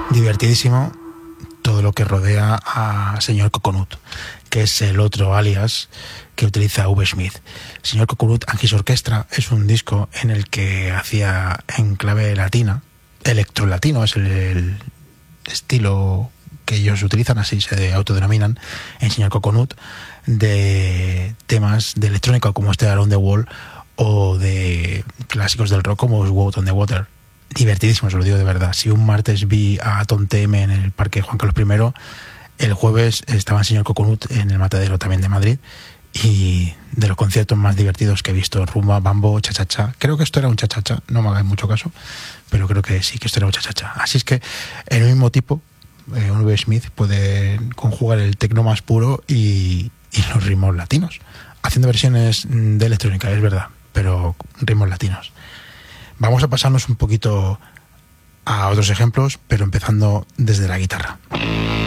Divertidísimo todo lo que rodea a Señor Coconut, que es el otro alias que utiliza V. Smith. Señor Coconut and His Orchestra es un disco en el que hacía en clave latina, electrolatino es el estilo que ellos utilizan, así se autodenominan en Señor Coconut, de temas de electrónica como este Around the Wall o de clásicos del rock como Walk on the Water. Divertidísimo, se lo digo de verdad. Si un martes vi a Tom TM en el Parque Juan Carlos I, el jueves estaba el Señor Coconut en el Matadero también de Madrid, y de los conciertos más divertidos que he visto: rumba, bambo, cha-cha-cha. Creo que esto era un cha-cha-cha, no me hagáis mucho caso, pero creo que sí, que esto era un cha-cha-cha. Así es que el mismo tipo, un V. Smith, puede conjugar el tecno más puro y los ritmos latinos, haciendo versiones de electrónica, es verdad, pero ritmos latinos. Vamos a pasarnos un poquito a otros ejemplos, pero empezando desde la guitarra.